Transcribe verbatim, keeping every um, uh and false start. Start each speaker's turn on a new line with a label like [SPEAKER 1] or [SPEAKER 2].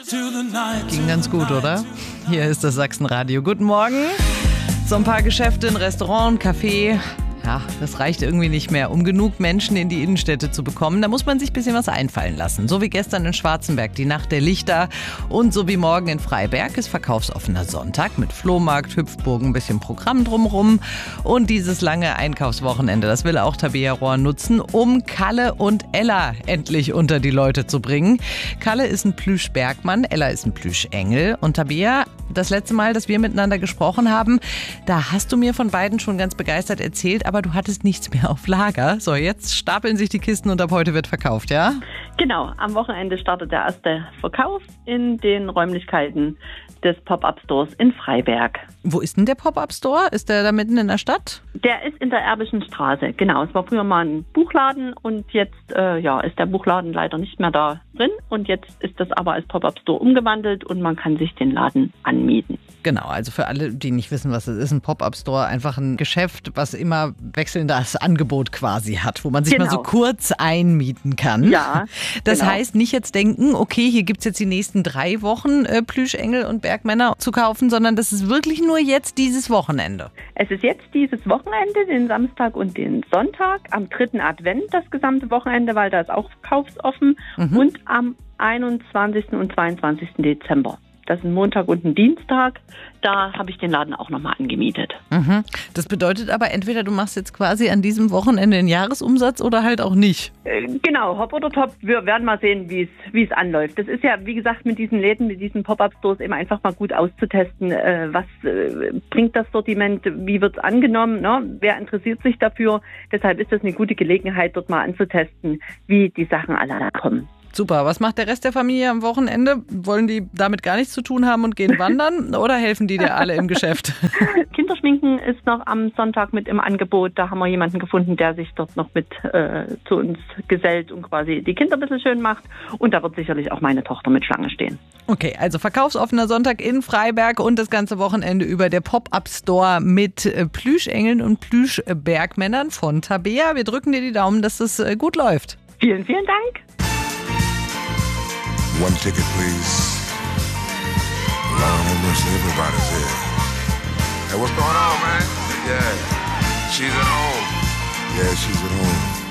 [SPEAKER 1] Ging ganz gut, oder? Hier ist das Sachsenradio. Guten Morgen. So ein paar Geschäfte, ein Restaurant, ein Café. Ja, das reicht irgendwie nicht mehr, um genug Menschen in die Innenstädte zu bekommen. Da muss man sich ein bisschen was einfallen lassen. So wie gestern in Schwarzenberg, die Nacht der Lichter. Und so wie morgen in Freiberg ist verkaufsoffener Sonntag mit Flohmarkt, Hüpfburgen, ein bisschen Programm drumherum. Und dieses lange Einkaufswochenende, das will auch Tabea Rohr nutzen, um Kalle und Ella endlich unter die Leute zu bringen. Kalle ist ein Plüschbergmann, Ella ist ein Plüschengel. Und Tabea, das letzte Mal, dass wir miteinander gesprochen haben, da hast du mir von beiden schon ganz begeistert erzählt, aber du hattest nichts mehr auf Lager. So, jetzt stapeln sich die Kisten und ab heute wird verkauft, ja?
[SPEAKER 2] Genau, am Wochenende startet der erste Verkauf in den Räumlichkeiten des Pop-Up-Stores in Freiberg.
[SPEAKER 1] Wo ist denn der Pop-Up-Store? Ist der da mitten in der Stadt?
[SPEAKER 2] Der ist in der Erbischen Straße, genau. Es war früher mal ein Buchladen und jetzt äh, ja, ist der Buchladen leider nicht mehr da drin. Und jetzt ist das aber als Pop-Up-Store umgewandelt und man kann sich den Laden anmieten.
[SPEAKER 1] Genau, also für alle, die nicht wissen, was es ist, ein Pop-Up-Store, einfach ein Geschäft, was immer wechselndes Angebot quasi hat, wo man sich
[SPEAKER 2] Genau.
[SPEAKER 1] mal so kurz einmieten kann.
[SPEAKER 2] Ja,
[SPEAKER 1] Das
[SPEAKER 2] genau.
[SPEAKER 1] heißt, nicht jetzt denken, okay, hier gibt es jetzt die nächsten drei Wochen äh, Plüschengel und Bergmänner zu kaufen, sondern das ist wirklich nur jetzt dieses Wochenende.
[SPEAKER 2] Es ist jetzt dieses Wochenende, den Samstag und den Sonntag, am dritten Advent das gesamte Wochenende, weil da ist auch verkaufsoffen,
[SPEAKER 1] Mhm.
[SPEAKER 2] und am einundzwanzigsten und zweiundzwanzigsten Dezember. Das ist ein Montag und ein Dienstag. Da habe ich den Laden auch nochmal angemietet.
[SPEAKER 1] Mhm. Das bedeutet aber, entweder du machst jetzt quasi an diesem Wochenende einen Jahresumsatz oder halt auch nicht.
[SPEAKER 2] Äh, Genau, hopp oder top. Wir werden mal sehen, wie es wie es anläuft. Das ist ja, wie gesagt, mit diesen Läden, mit diesen Pop-Up-Stores eben einfach mal gut auszutesten. Äh, was äh, bringt das Sortiment? Wie wird es angenommen? Ne? Wer interessiert sich dafür? Deshalb ist das eine gute Gelegenheit, dort mal anzutesten, wie die Sachen alle kommen.
[SPEAKER 1] Super, was macht der Rest der Familie am Wochenende? Wollen die damit gar nichts zu tun haben und gehen wandern oder helfen die dir alle im Geschäft?
[SPEAKER 2] Kinderschminken ist noch am Sonntag mit im Angebot. Da haben wir jemanden gefunden, der sich dort noch mit äh, zu uns gesellt und quasi die Kinder ein bisschen schön macht. Und da wird sicherlich auch meine Tochter mit Schlange stehen.
[SPEAKER 1] Okay, also verkaufsoffener Sonntag in Freiberg und das ganze Wochenende über der Pop-Up-Store mit äh, Plüschengeln und Plüschbergmännern von Tabea. Wir drücken dir die Daumen, dass das äh, gut läuft.
[SPEAKER 2] Vielen, vielen Dank.
[SPEAKER 3] One ticket, please. Lord have mercy, everybody's here. Hey, what's going on, man? Yeah. She's at home. Yeah, she's at home.